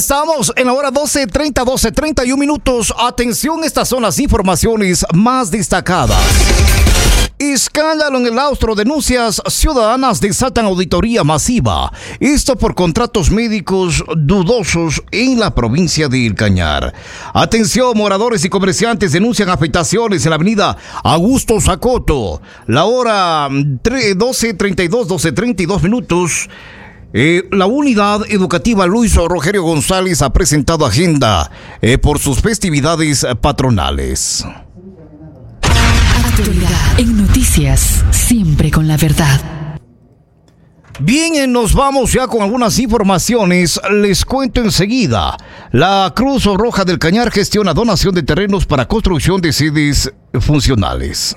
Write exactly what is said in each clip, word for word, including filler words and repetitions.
estamos en la hora doce treinta, doce treinta y un minutos. Atención, estas son las informaciones más destacadas. Escándalo en el Austro, denuncias ciudadanas desatan auditoría masiva. Esto por contratos médicos dudosos en la provincia de El Cañar. Atención, moradores y comerciantes denuncian afectaciones en la avenida Augusto Zacoto. La hora doce treinta y dos, doce treinta y dos minutos. Eh, la unidad educativa Luis Rogerio González ha presentado agenda eh, por sus festividades patronales. Actualidad en noticias, siempre con la verdad. Bien, nos vamos ya con algunas informaciones. Les cuento enseguida. La Cruz Roja del Cañar gestiona donación de terrenos para construcción de sedes funcionales.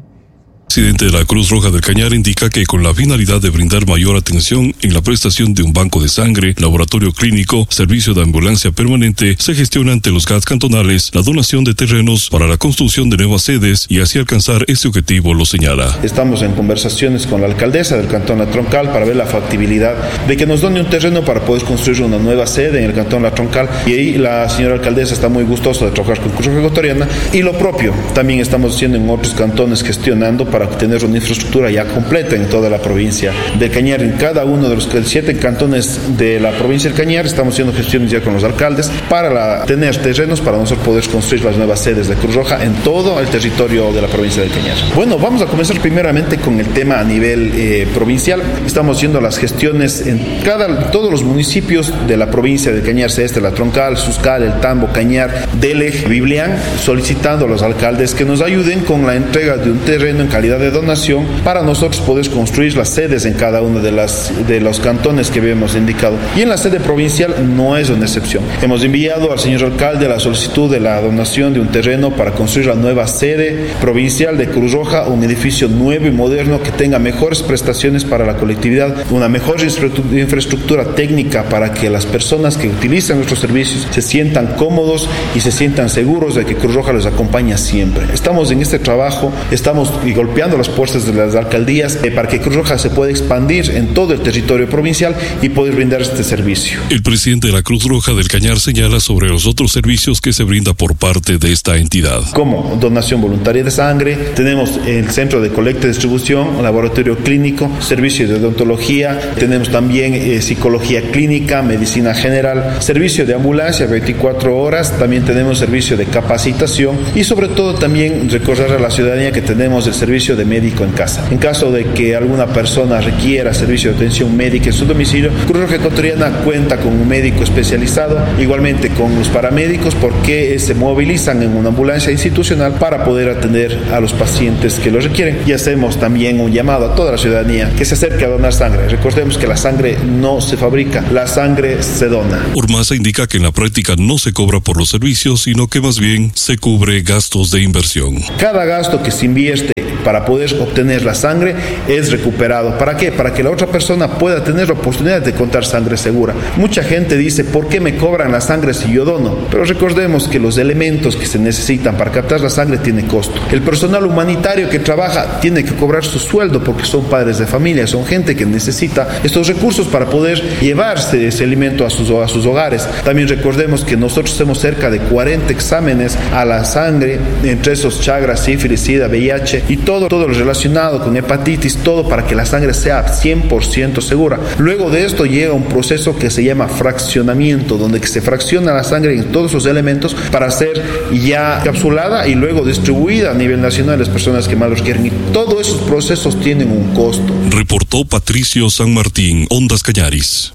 El presidente de la Cruz Roja del Cañar indica que con la finalidad de brindar mayor atención en la prestación de un banco de sangre, laboratorio clínico, servicio de ambulancia permanente, se gestiona ante los C A Ts cantonales la donación de terrenos para la construcción de nuevas sedes y así alcanzar este objetivo, lo señala. Estamos en conversaciones con la alcaldesa del Cantón La Troncal para ver la factibilidad de que nos done un terreno para poder construir una nueva sede en el Cantón La Troncal, y ahí la señora alcaldesa está muy gustosa de trabajar con Cruz Roja Ecuatoriana, y lo propio también estamos haciendo en otros cantones, gestionando para tener una infraestructura ya completa en toda la provincia del Cañar. En cada uno de los siete cantones de la provincia del Cañar estamos haciendo gestiones ya con los alcaldes para la, tener terrenos para nosotros poder construir las nuevas sedes de Cruz Roja en todo el territorio de la provincia del Cañar. Bueno, vamos a comenzar primeramente con el tema a nivel eh, provincial. Estamos haciendo las gestiones en cada, todos los municipios de la provincia del Cañar, sea este La Troncal, Suscal, El Tambo, Cañar, Delej, Biblián, solicitando a los alcaldes que nos ayuden con la entrega de un terreno en calidad de donación para nosotros poder construir las sedes en cada uno de, las, de los cantones que habíamos indicado. Y en la sede provincial no es una excepción. Hemos enviado al señor alcalde la solicitud de la donación de un terreno para construir la nueva sede provincial de Cruz Roja, un edificio nuevo y moderno que tenga mejores prestaciones para la colectividad, una mejor infraestructura técnica para que las personas que utilizan nuestros servicios se sientan cómodos y se sientan seguros de que Cruz Roja les acompaña siempre. Estamos en este trabajo, estamos golpeando las puertas de las alcaldías eh, para que Cruz Roja se pueda expandir en todo el territorio provincial y poder brindar este servicio. El presidente de la Cruz Roja del Cañar señala sobre los otros servicios que se brinda por parte de esta entidad. Como donación voluntaria de sangre, tenemos el centro de colecta y distribución, laboratorio clínico, servicio de odontología, tenemos también eh, psicología clínica, medicina general, servicio de ambulancia veinticuatro horas, también tenemos servicio de capacitación y sobre todo también recordar a la ciudadanía que tenemos el servicio de médico en casa. En caso de que alguna persona requiera servicio de atención médica en su domicilio, Cruz Roja Ecuatoriana cuenta con un médico especializado, igualmente con los paramédicos, porque se movilizan en una ambulancia institucional para poder atender a los pacientes que lo requieren. Y hacemos también un llamado a toda la ciudadanía que se acerque a donar sangre. Recordemos que la sangre no se fabrica, la sangre se dona. Ormaza indica que en la práctica no se cobra por los servicios, sino que más bien se cubre gastos de inversión. Cada gasto que se invierte para poder obtener la sangre es recuperado. ¿Para qué? Para que la otra persona pueda tener la oportunidad de contar sangre segura. Mucha gente dice, ¿por qué me cobran la sangre si yo dono? Pero recordemos que los elementos que se necesitan para captar la sangre tienen costo. El personal humanitario que trabaja tiene que cobrar su sueldo porque son padres de familia, son gente que necesita estos recursos para poder llevarse ese alimento a sus, a sus hogares. También recordemos que nosotros hacemos cerca de cuarenta exámenes a la sangre, entre esos Chagas, sífilis, sida, V I H y todo Todo, todo lo relacionado con hepatitis, todo para que la sangre sea cien por ciento segura. Luego de esto llega un proceso que se llama fraccionamiento, donde se fracciona la sangre en todos sus elementos para ser ya capsulada y luego distribuida a nivel nacional a las personas que más los quieren. Y todos esos procesos tienen un costo. Reportó Patricio San Martín, Ondas Cañaris.